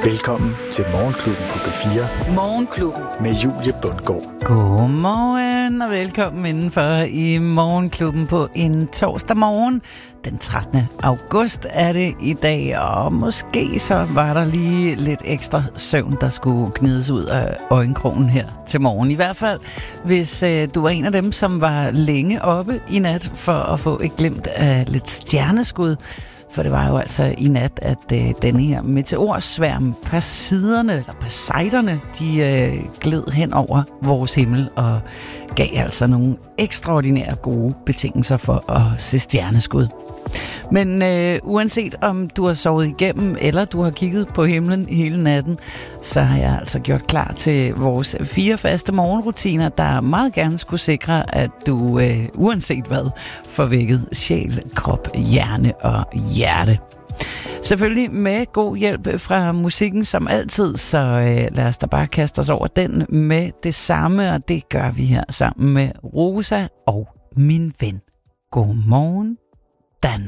Velkommen til Morgenklubben på B4. Morgenklubben. Med Julie Bundgaard. Godmorgen og velkommen indenfor i Morgenklubben på en torsdag morgen. Den 13. august er det i dag, og måske så var der lige lidt ekstra søvn, der skulle gnides ud af øjenkrogen her til morgen. I hvert fald, hvis du var en af dem, som var længe oppe i nat for at få et glimt af lidt stjerneskud. For det var jo altså i nat, at denne her meteorsværm Perseiderne, de gled hen over vores himmel og gav altså nogle ekstraordinære gode betingelser for at se stjerneskud. Men uanset om du har sovet igennem, eller du har kigget på himlen hele natten, så har jeg altså gjort klar til vores 4 faste morgenrutiner, der meget gerne skulle sikre, at du uanset hvad, får vækket sjæl, krop, hjerne og hjerte. Selvfølgelig med god hjælp fra musikken som altid, så lad os da bare kaste os over den med det samme, og det gør vi her sammen med Rosa og min ven. Godmorgen, Danmark.